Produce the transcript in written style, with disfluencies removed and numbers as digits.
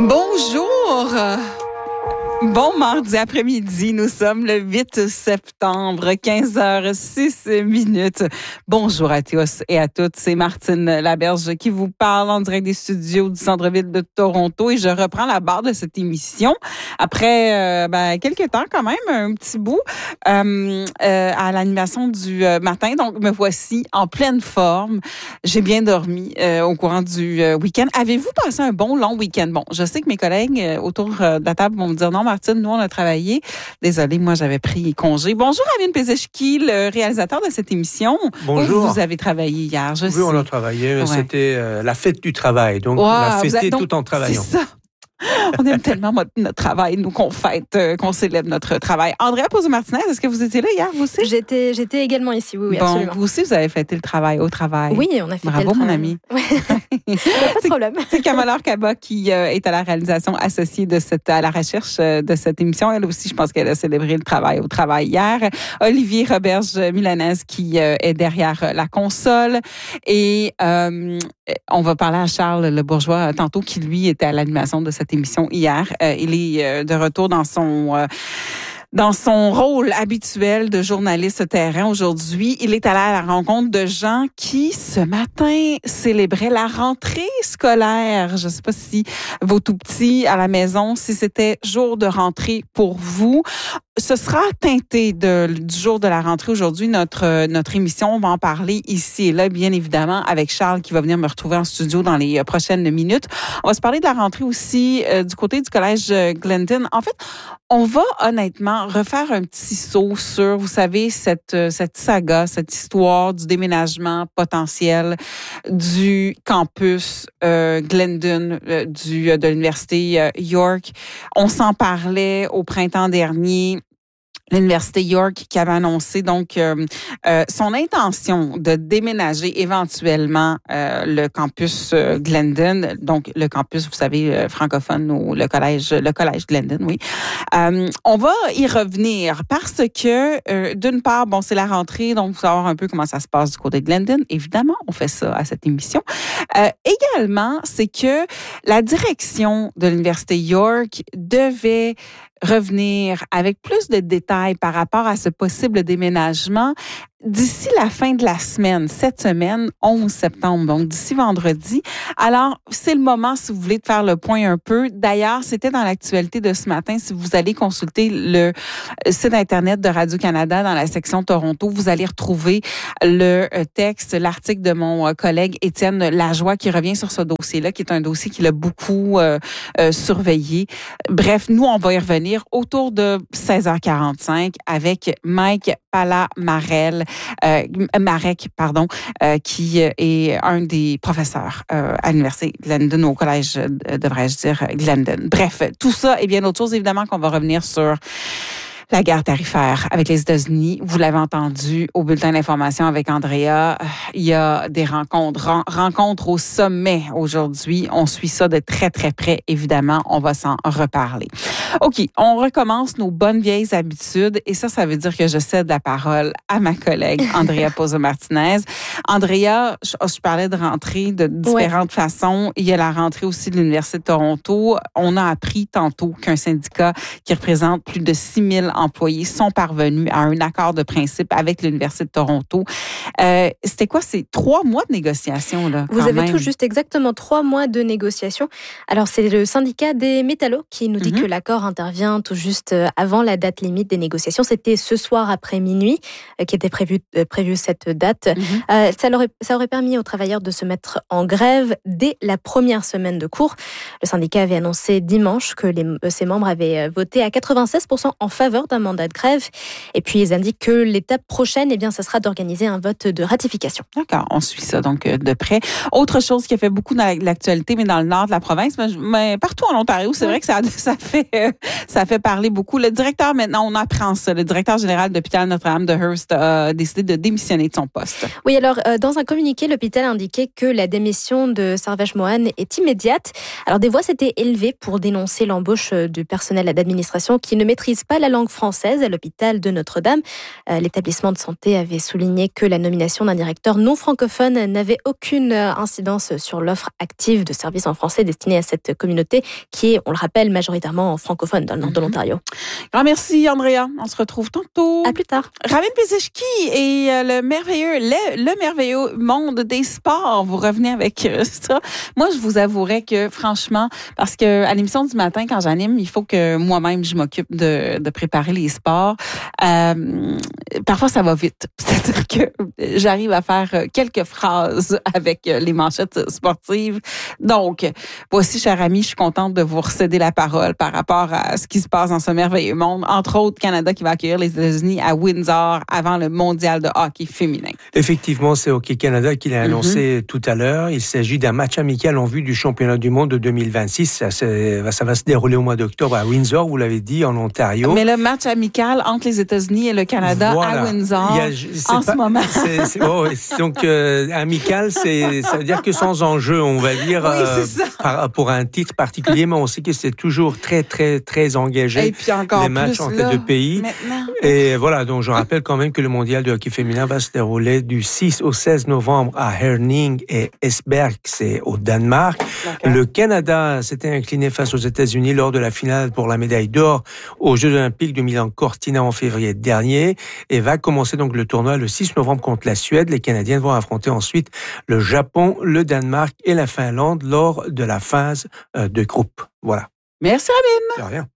Bonjour! Bon mardi après-midi, nous sommes le 8 septembre, 15h06. Bonjour à tous et à toutes, c'est Martine Laberge qui vous parle en direct des studios du centre-ville de Toronto et je reprends la barre de cette émission après quelques temps quand même, un petit bout à l'animation du matin. Donc me voici en pleine forme. J'ai bien dormi au courant du week-end. Avez-vous passé un bon long week-end? Bon, je sais que mes collègues autour de la table vont me dire non, Martine, nous, on a travaillé. Désolée, moi, j'avais pris congé. Bonjour, Amine Pézeshki, le réalisateur de cette émission. Bonjour. Vous avez travaillé hier, je sais. Oui, on a travaillé. Ouais. C'était la fête du travail. Donc, Wow, on a fêté tout en travaillant. C'est ça. On aime tellement notre travail, nous, qu'on fête, qu'on célèbre notre travail. Andrea Pozzo-Martinez, est-ce que vous étiez là hier, vous aussi? J'étais également ici, oui, absolument. Vous aussi, vous avez fêté le travail au travail. Oui, on a fêté Bravo, le travail. mon ami. Ouais. Pas de problème. C'est Kamala Kaba qui est à la réalisation associée à la recherche de cette émission. Elle aussi, je pense qu'elle a célébré le travail au travail hier. Olivier Roberge-Milanez qui est derrière la console. Et on va parler à Charles Le Bourgeois tantôt qui, lui, était à l'animation de cette émission hier. Il est de retour dans son rôle habituel de journaliste terrain aujourd'hui. Il est allé à la rencontre de gens qui, ce matin, célébraient la rentrée scolaire. Je ne sais pas si vos tout-petits à la maison, si c'était jour de rentrée pour vous. Ce sera teinté du jour de la rentrée aujourd'hui, notre émission. On va en parler ici et là, bien évidemment, avec Charles qui va venir me retrouver en studio dans les prochaines minutes. On va se parler de la rentrée aussi du côté du collège Glendon. En fait, on va honnêtement refaire un petit saut sur, vous savez, cette saga, cette histoire du déménagement potentiel du campus Glendon de l'université York. On s'en parlait au printemps dernier. L'Université York qui avait annoncé donc son intention de déménager éventuellement le campus Glendon, donc le campus, vous savez, francophone ou le collège Glendon, oui. On va y revenir parce que d'une part, bon, c'est la rentrée, donc vous savoir un peu comment ça se passe du côté de Glendon. Évidemment, on fait ça à cette émission. Également, c'est que la direction de l'Université York devait revenir avec plus de détails par rapport à ce possible déménagement d'ici la fin de la semaine, cette semaine, 11 septembre, donc d'ici vendredi. Alors, c'est le moment, si vous voulez, de faire le point un peu. D'ailleurs, c'était dans l'actualité de ce matin. Si vous allez consulter le site Internet de Radio-Canada dans la section Toronto, vous allez retrouver le texte, l'article de mon collègue Étienne Lajoie qui revient sur ce dossier-là, qui est un dossier qu'il a beaucoup surveillé. Bref, nous, on va y revenir autour de 16h45 avec Mike Palamarel, qui est un des professeurs à l'Université Glendon, au collège, devrais-je dire, Glendon. Bref, tout ça et bien d'autres choses, évidemment, qu'on va revenir sur la guerre tarifaire avec les États-Unis. Vous l'avez entendu au bulletin d'information avec Andrea. Il y a des rencontres au sommet aujourd'hui. On suit ça de très, très près, évidemment. On va s'en reparler. OK, on recommence nos bonnes vieilles habitudes et ça veut dire que je cède la parole à ma collègue Andrea Pozzo-Martinez. Andrea, je parlais de rentrée de différentes façons. Il y a la rentrée aussi de l'Université de Toronto. On a appris tantôt qu'un syndicat qui représente plus de 6 000 employés sont parvenus à un accord de principe avec l'Université de Toronto. C'était quoi? C'est 3 mois de négociation, là. Vous avez tout juste exactement 3 mois de négociation. Alors, c'est le syndicat des métallos qui nous dit que l'accord intervient tout juste avant la date limite des négociations. C'était ce soir après minuit qui était prévu cette date. Ça aurait permis aux travailleurs de se mettre en grève dès la première semaine de cours. Le syndicat avait annoncé dimanche que ses membres avaient voté à 96% en faveur d'un mandat de grève. Et puis, ils indiquent que l'étape prochaine, ça sera d'organiser un vote de ratification. D'accord, on suit ça donc de près. Autre chose qui a fait beaucoup dans l'actualité, mais dans le nord de la province, mais partout en Ontario, c'est vrai que ça fait ça fait parler beaucoup. Le directeur, maintenant, on apprend ça. Le directeur général de l'hôpital Notre-Dame de Hearst a décidé de démissionner de son poste. Oui, alors, dans un communiqué, l'hôpital indiquait que la démission de Sarvesh Mohan est immédiate. Alors, des voix s'étaient élevées pour dénoncer l'embauche du personnel d'administration qui ne maîtrise pas la langue française à l'hôpital de Notre-Dame. L'établissement de santé avait souligné que la nomination d'un directeur non francophone n'avait aucune incidence sur l'offre active de services en français destinée à cette communauté qui est, on le rappelle, majoritairement francophone dans le nord de l'Ontario. Grand merci, Andrea. On se retrouve tantôt. À plus tard. Ramin Bezeshki et le merveilleux monde des sports. Vous revenez avec ça. Moi, je vous avouerais que, franchement, parce que à l'émission du matin, quand j'anime, il faut que moi-même, je m'occupe de préparer les sports. Parfois, ça va vite. C'est-à-dire que j'arrive à faire quelques phrases avec les manchettes sportives. Donc, voici, cher ami, je suis contente de vous recéder la parole par rapport à ce qui se passe dans ce merveilleux monde. Entre autres, Canada qui va accueillir les États-Unis à Windsor avant le mondial de hockey féminin. Effectivement, c'est Hockey Canada qui l'a annoncé tout à l'heure. Il s'agit d'un match amical en vue du championnat du monde de 2026. Ça va se dérouler au mois d'octobre à Windsor, vous l'avez dit, en Ontario. Mais le match amical entre les États-Unis et le Canada à Windsor, ce moment. Donc, amical, ça veut dire que sans enjeu, on va dire, pour un titre particulier, mais on sait que c'est toujours très, très, très engagé. Et puis encore les matchs entre les deux pays. Maintenant. Et voilà, donc je rappelle quand même que le mondial de hockey féminin va se dérouler du 6 au 16 novembre à Herning et Esbjerg, c'est au Danemark. Okay. Le Canada s'était incliné face aux États-Unis lors de la finale pour la médaille d'or aux Jeux Olympiques de Milan-Cortina en février dernier et va commencer donc le tournoi le 6 novembre contre la Suède. Les Canadiens vont affronter ensuite le Japon, le Danemark et la Finlande lors de la phase de groupe. Voilà. Merci, Rabin. De rien.